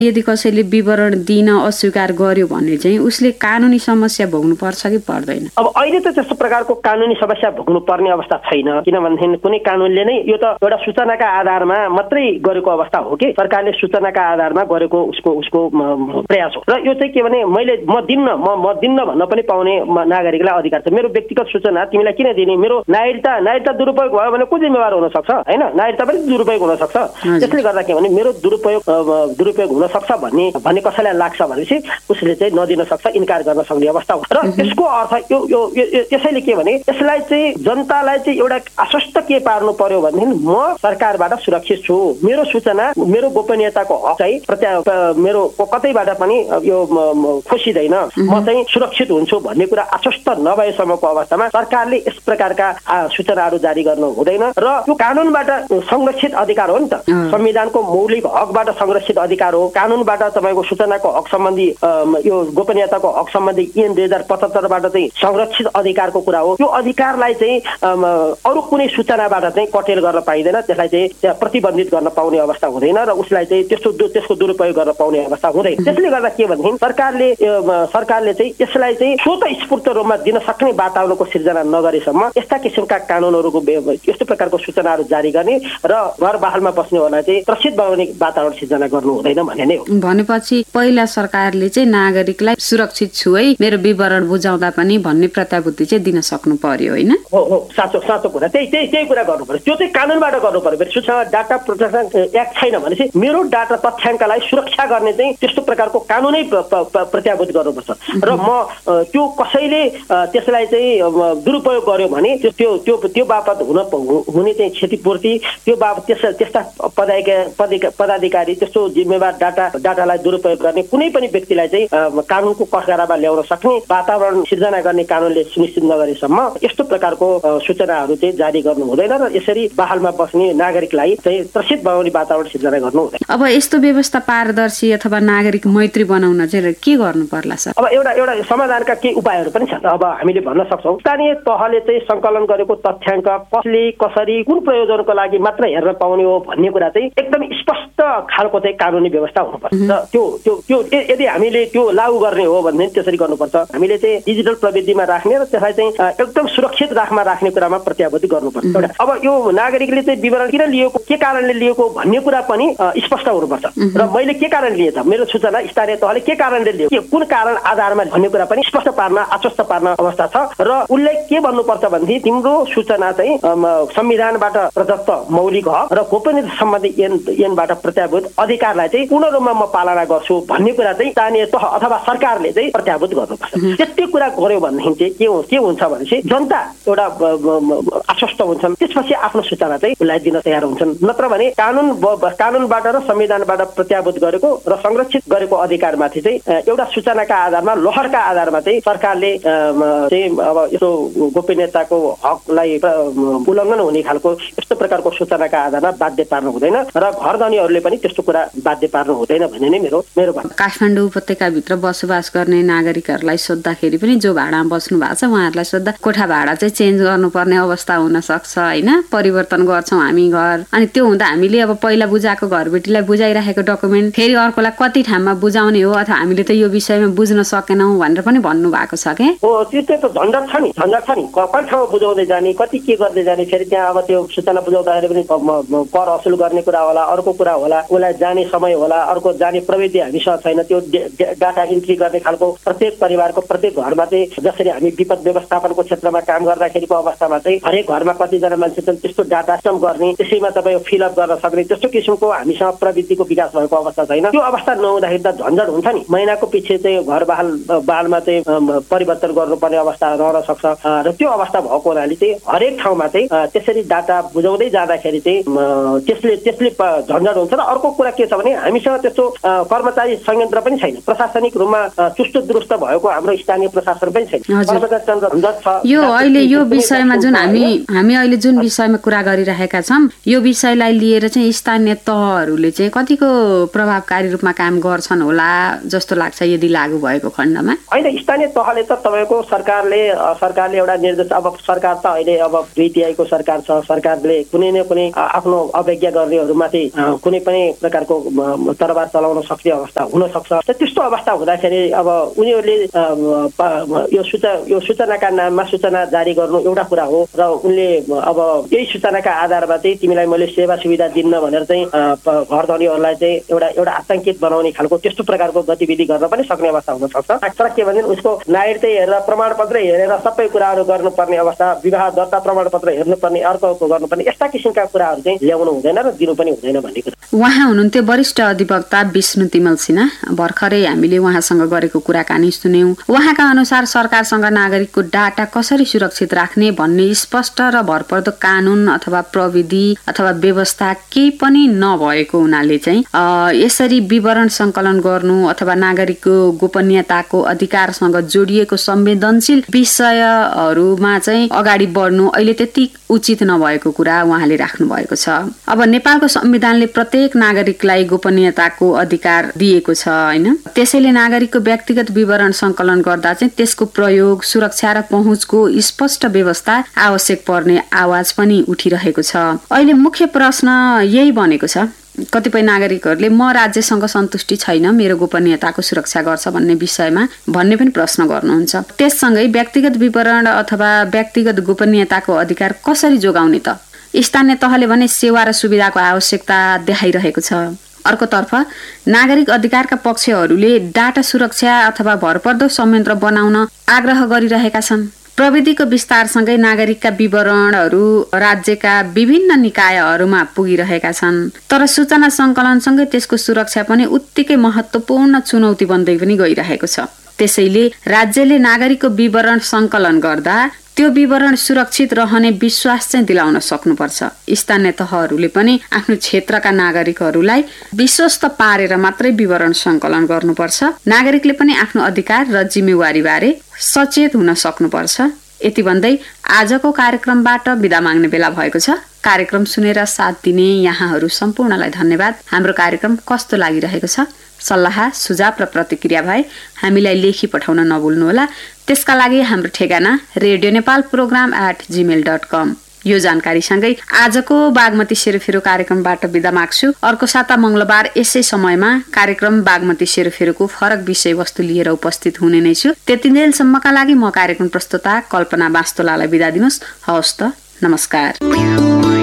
यदि कसैले विवरण दिन अस्वीकार गर्यो भने चाहिँ उसले कानुनी समस्या भोग्नु पर्छ कि पर्दैन? अब अहिले त त्यस्तो प्रकारको कानुनी समस्या भोग्नु पर्ने अवस्था छैन, किनभनेदेखि कुनै कानुनले नै यो त एउटा सूचनाका आधारमा मात्रै गरेको अवस्था हो कि सरकारले सूचनाका आधारमा गरेको उसको प्रयास हो। र यो चाहिँ के भने म दिन्न भन्न पनि पाउने नागरिकलाई अधिकार छ। मेरो व्यक्तिगत सूचना तिमीलाई किन दिने, मेरो नागरिकता दुरुपयोग भयो भने को जिम्मेवार हुन सक्छ हैन, नागरिकता पनि दुरुपयोग हुन सक्छ। त्यसले गर्दा के भने मेरो दुरुपयोग हुन सक्छ भन्ने कसैलाई लाग्छ भनेपछि उसले चाहिँ नदिन सक्छ, इन्कार गर्न सक्ने अवस्था हो। र यसको अर्थ यो त्यसैले के भने यसलाई चाहिँ जनतालाई चाहिँ एउटा आश्वस्त के पार्नु पर्यो भनेदेखि म सरकारबाट सुरक्षित छु, मेरो सूचना मेरो गोपनीयताको हक चाहिँ मेरो कतैबाट पनि यो खोसिँदैन, म चाहिँ सुरक्षित हुन्छु भन्ने कुरा आश्वस्त नभएसम्मको अवस्थामा सरकारले यस प्रकारका सूचनाहरू जारी गर्नु हुँदैन। र यो कानुनबाट संरक्षित अधिकार हो नि त, संविधानको मौलिक हकबाट संरक्षित अधिकार हो। कानुनबाट तपाईँको सूचनाको हक सम्बन्धी यो गोपनीयताको हक सम्बन्धी ऐन 2075बाट चाहिँ संरक्षित अधिकारको कुरा हो। यो अधिकारलाई चाहिँ अरू कुनै सूचनाबाट चाहिँ कटेल गर्न पाइँदैन, त्यसलाई चाहिँ प्रतिबन्धित गर्न पाउने अवस्था हुँदैन र उसलाई चाहिँ त्यसको दुरुपयोग गर्न पाउने अवस्था हुँदैन। त्यसले गर्दा के भनेदेखि सरकारले चाहिँ यसलाई चाहिँ स्वतःस्फूर्त रूपमा दिन सक्ने वातावरणको सिर्जना नगरेसम्म यस्ता किसिमका कानुनहरूको यस्तो प्रकारको सूचनाहरू जारी गर्ने र घर बहालमा बस्नेहरूलाई चाहिँ प्रसिद्ध बनाउने वातावरण सिर्जना गर्नु हुँदैन भन्ने नै हो। भनेपछि पहिला सरकारले चाहिँ नागरिकलाई सुरक्षित छु है मेरो विवरण बुझाउँदा पनि भन्ने प्रत्याभूति चाहिँ दिन सक्नु पर्यो हैन? हो साँचो कुरा त्यही कुरा गर्नु पर्यो। त्यो चाहिँ कानुनबाट गर्नु पर्यो। सूचना डाटा प्रोटेक्सन एक्ट छैन भनेपछि मेरो डाटा तथ्याङ्कलाई सुरक्षा गर्ने चाहिँ त्यस्तो प्रकारको कानुनै प्रत्याभूत गर्नुपर्छ। र म त्यो कसैले त्यसलाई चाहिँ दुरुपयोग गर्यो भने त्यो बापत हुने चाहिँ क्षतिपूर्ति, त्यो बापत त्यस्ता पदाधिकारी त्यस्तो जिम्मेवार डाटालाई दुरुपयोग गर्ने कुनै पनि व्यक्तिलाई चाहिँ कानुनको कठघरामा ल्याउन सक्ने वातावरण सिर्जना गर्ने कानुनले सुनिश्चित नगरेसम्म यस्तो प्रकारको सूचनाहरू चाहिँ जारी गर्नु हुँदैन र यसरी बहालमा बस्ने नागरिकलाई चाहिँ प्रसिद्ध बनाउने वातावरण सिर्जना गर्नु हुँदैन। अब यस्तो व्यवस्था पारदर्शी अथवा नागरिक मैत्री बनाउन चाहिँ के गर्नु पर्ला सर? अब एउटा समाधानका केही उपायहरू पनि छ। अब हामीले भन्न सक्छौँ स्थानीय तहले चाहिँ सङ्कलन गरेको तथ्याङ्क कसले कसरी कुन प्रयोजनको लागि मात्र हेर्न पाउने हो भन्ने कुरा चाहिँ एकदम स्पष्ट खालको चाहिँ कानुनी व्यवस्था हुनुपर्छ। र त्यो यदि हामीले त्यो लागू गर्ने हो भने त्यसरी गर्नुपर्छ। हामीले चाहिँ डिजिटल प्रविधिमा राख्ने र त्यसलाई चाहिँ एकदम सुरक्षित राख्ने कुरामा प्रत्याभूति गर्नुपर्छ। अब यो नागरिकले चाहिँ विवरण किन लिएको, के कारणले लिएको भन्ने कुरा पनि स्पष्ट हुनुपर्छ। र मैले के कारण लिएँ त, मेरो सूचना स्थानीय तहले के कारणले लियो, कुन कारण आधारमा भन्ने कुरा पनि स्पष्ट पार्न आश्वस्त पार्न अवस्था छ। र उसले के भन्नुपर्छ भनेदेखि तिम्रो सूचना चाहिँ संविधानबाट प्रदत्त मौलिक हक र गोपनीयता सम्बन्धी ऐनबाट प्रत्याभूत अधिकारलाई चाहिँ पूर्ण रूपमा म पालना गर्छु भन्ने कुरा चाहिँ स्थानीय तह अथवा सरकारले चाहिँ प्रत्याभूत गर्नुपर्छ। त्यति कुरा गर्यो भनेदेखि चाहिँ के हुन्छ भनेपछि जनता एउटा आश्वस्त हुन्छन्, त्यसपछि आफ्नो सूचना चाहिँ उसलाई दिन तयार हुन्छन्। नत्र भने कानुनबाट र संविधानबाट प्रत्याभूत गरेको र संरक्षित गरेको अधिकारमाथि चाहिँ एउटा सूचनाका आधारमा लहरका आधारमा चाहिँ सरकारले चाहिँ अब यस्तो गोपनीयताको हकलाई उल्लङ्घन हुने खालको यस्तो प्रकारको सूचनाका आधारमा बाध्य पार्नु हुँदैन र घर धनीहरूले पनि त्यस्तो कुरा बाध्य पार्नु हुँदैन भन्ने नै मेरो भनाइ। काठमाडौँ उपत्यकाभित्र बसोबास गर्ने नागरिकहरूलाई सोद्धाखेरि पनि जो भाडामा बस्नु भएको छ उहाँहरूलाई सोद्धा कोठा भाडा चाहिँ चेन्ज गर्नुपर्ने अवस्था हुन सक्छ हैन, परिवर्तन गर्छौँ हामी घर। अनि त्यो हुँदा हामीले अब पहिला बुझाएको घरबेटीलाई बुझाइराखेको डकुमेन्ट फेरि अर्कोलाई कति ठाउँमा बुझाउने हो अथवा हामीले त यो विषयमा बुझ्न सकेनौँ भनेर पनि भन्नु भएको छ के? हो त्यो त झन्झट छ नि कति ठाउँमा बुझाउँदै जाने, कति के गर्दै जाने, फेरि त्यहाँ अब त्यो सूचना बुझाउँदाखेरि पनि कर असुल गर्ने कुरा होला, अर्को कुरा होला, उसलाई जाने समय होला, अर्को जाने प्रविधि हामीसँग छैन। त्यो डाटा इन्ट्री गर्ने खालको प्रत्येक परिवारको प्रत्येक घरमा चाहिँ जसरी हामी विपद व्यवस्थापनको क्षेत्रमा काम गर्दाखेरिको अवस्थामा चाहिँ हरेक घरमा कतिजना मान्छे छन् त्यस्तो डाटा सिस्टम गर्ने, त्यसैमा तपाईँ फिलअप गर्न सक्ने त्यस्तो किसिमको हामीसँग प्रविधिको विकास भएको अवस्था छैन। त्यो अवस्था नहुँदाखेरि त झन्झट हुन्छ नि। महिनाको पछि चाहिँ घर बहालमा चाहिँ परिवर्तन गर्नुपर्ने अवस्था रहन सक्छ र त्यो अवस्था भएको हुनाले चाहिँ हरेक ठाउँमा चाहिँ त्यसरी डाटा बुझाउँदै जाँदाखेरि चाहिँ त्यसले झन्झट हुन्छ। र अर्को कुरा के छ भने हामीसँग त्यस्तो कर्मचारी संयन्त्र पनि छैन, प्रशासनिक रूपमा चुस्त दुरुस्त भएको हाम्रो स्थानीय प्रशासन पनि छैन। यो अहिले यो विषयमा जुन हामी अहिले जुन विषयमा कुरा गरिरहेका छौँ यो विषयलाई लिएर चाहिँ स्थानीय तहहरूले चाहिँ कतिको प्रभावकारी रूपमा काम गर्छन् होला जस्तो लाग्छ यदि लागू भएको खण्डमा? होइन, स्थानीय तहले त तपाईँको सरकारले एउटा निर्देश, अब सरकार त अहिले अब 2/3 को सरकार छ, सरकारले कुनै न कुनै आफ्नो अवज्ञा गर्नेहरूमाथि कुनै पनि प्रकारको तर कारोबार चलाउन सक्ने अवस्था हुन सक्छ। त्यस्तो अवस्था हुँदाखेरि अब उनीहरूले यो सूचनाका नाममा सूचना जारी गर्नु एउटा कुरा हो र उनले अब यही सूचनाका आधारमा चाहिँ तिमीलाई मैले सेवा सुविधा दिन्न भनेर चाहिँ घर धनीहरूलाई चाहिँ एउटा आतंकित बनाउने खालको त्यस्तो प्रकारको गतिविधि गर्न पनि सक्ने अवस्था हुन सक्छ। तर के भने उसको नागरिकता हेरेर प्रमाणपत्र हेरेर सबै कुराहरू गर्नुपर्ने अवस्था, विवाह दर्ता प्रमाणपत्र हेर्नुपर्ने, अर्को गर्नुपर्ने, यस्ता किसिमका कुराहरू चाहिँ ल्याउनु हुँदैन र दिनु पनि हुँदैन भन्ने कुरा। उहाँ हुनुहुन्थ्यो वरिष्ठ अधिवक्ता विष्णु तिमल सिन्हा। भर्खरै हामीले उहाँसँग गरेको कुराकानी सुन्यौं। उहाँका अनुसार सरकारसँग नागरिकको डाटा कसरी सुरक्षित राख्ने भन्ने स्पष्ट र भरपर्दो कानून अथवा प्रविधि अथवा व्यवस्था केही पनि नभएको हुनाले चाहिँ यसरी विवरण संकलन गर्नु अथवा नागरिकको गोपनीयताको अधिकारसँग जोडिएको संवेदनशील विषयहरूमा चाहिँ अगाडि बढ्नु अहिले त्यति उचित नभएको कुरा उहाँले राख्नु भएको छ। अब नेपालको संविधानले प्रत्येक नागरिकलाई गोपनीयताको अधिकार दिएको छ हैन। त्यसैले नागरिकको व्यक्तिगत विवरण संकलन गर्दा चाहिँ त्यसको प्रयोग, सुरक्षा र पहुँचको स्पष्ट व्यवस्था आवश्यक पर्ने आवाज पनि उठिरहेको छ। अहिले मुख्य प्रश्न यही बनेको छ। कतिपय नागरिकहरूले म राज्यसँग सन्तुष्टि छैन, मेरो गोपनीयताको सुरक्षा गर्छ भन्ने विषयमा भन्ने पनि प्रश्न गर्नुहुन्छ। त्यससँगै व्यक्तिगत विवरण अथवा व्यक्तिगत गोपनीयताको अधिकार कसरी जोगाउने त? स्थानीय तहले भने सेवा र सुविधाको आवश्यकता देखाइरहेको छ। अर्कोतर्फ नागरिक अधिकारका पक्षहरूले डाटा सुरक्षा अथवा भरपर्दो संयन्त्र बनाउन आग्रह गरिरहेका छन्। प्रविधिको विस्तारसँगै नागरिकका विवरणहरू राज्यका विभिन्न निकायहरूमा पुगिरहेका छन्। तर सूचना संकलनसँगै त्यसको सुरक्षा पनि उत्तिकै महत्त्वपूर्ण चुनौती बन्दै पनि गइरहेको छ। त्यसैले राज्यले नागरिकको विवरण संकलन गर्दा त्यो विवरण सुरक्षित रहने विश्वास चाहिँ दिलाउन सक्नुपर्छ। स्थानीय तहहरूले पनि आफ्नो क्षेत्रका नागरिकहरूलाई विश्वस्त पारेर मात्रै विवरण संकलन गर्नुपर्छ। नागरिकले पनि आफ्नो अधिकार र जिम्मेवारी बारे सचेत हुन सक्नुपर्छ। यति भन्दै आजको कार्यक्रमबाट बिदा माग्ने बेला भएको छ। कार्यक्रम सुनेर साथ दिने यहाँहरू सम्पूर्णलाई धन्यवाद। हाम्रो कार्यक्रम कस्तो लागिरहेको छ? सल्लाह, सुझाव र प्रतिक्रिया भए हामीलाई लेखी पठाउन नभुल्नुहोला। त्यसका लागि हाम्रो ठेगाना radionepalprogram@gmail.com। यो जानकारीसँगै आजको बागमती सेरोफेरो कार्यक्रमबाट बिदा माग्छु। अर्को साता मंगलबार यसै समयमा कार्यक्रम बागमती सेरोफेरोको फरक विषयवस्तु लिएर उपस्थित हुने नै छु। त्यति बेलसम्मका लागि म कार्यक्रम प्रस्तुता कल्पना बास्तोलालाई बिदा दिनुहोस्। हवस् त, नमस्कार।